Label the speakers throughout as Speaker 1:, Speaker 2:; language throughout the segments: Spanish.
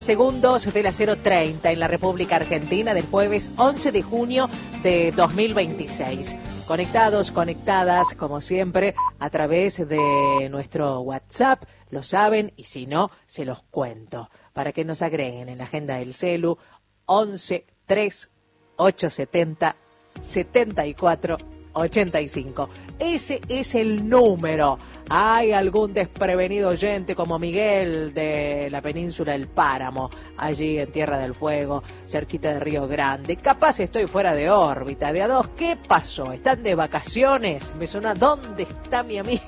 Speaker 1: Segundos de la 0:30 en la República Argentina del jueves 11 de junio de 2026. Conectados, conectadas, como siempre, a través de nuestro WhatsApp, lo saben, y si no, se los cuento, para que nos agreguen en la agenda del celu 11 3 870 74 85. Ese es el número. Hay algún desprevenido oyente como Miguel de la península del Páramo, allí en Tierra del Fuego, cerquita de Río Grande. Capaz estoy fuera de órbita. De a dos, ¿qué pasó? ¿Están de vacaciones? Me suena, ¿dónde está mi amiga?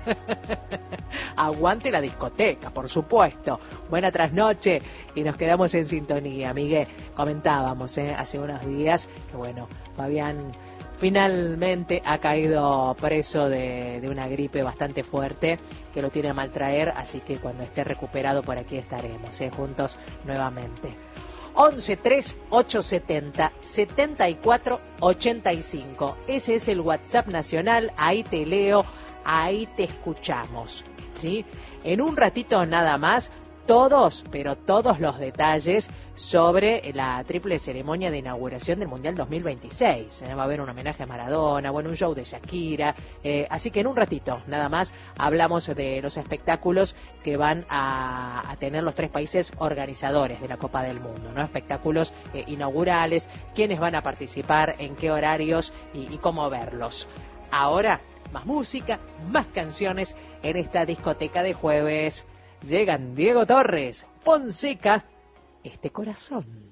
Speaker 1: Aguante la discoteca, por supuesto. Buena trasnoche y nos quedamos en sintonía. Miguel, comentábamos hace unos días que bueno, Fabián finalmente ha caído preso de una gripe bastante fuerte que lo tiene a mal traer, así que cuando esté recuperado por aquí estaremos juntos nuevamente. 11 3 870 74 85. Ese es el WhatsApp nacional, ahí te leo, ahí te escuchamos, ¿sí? En un ratito nada más, todos, pero todos los detalles sobre la triple ceremonia de inauguración del Mundial 2026. Va a haber un homenaje a Maradona, bueno, un show de Shakira, así que en un ratito, nada más, hablamos de los espectáculos que van a tener los tres países organizadores de la Copa del Mundo, ¿no? Espectáculos inaugurales, quiénes van a participar, en qué horarios y cómo verlos. Ahora, más música, más canciones en esta discoteca de jueves. Llegan Diego Torres, Fonseca, este corazón.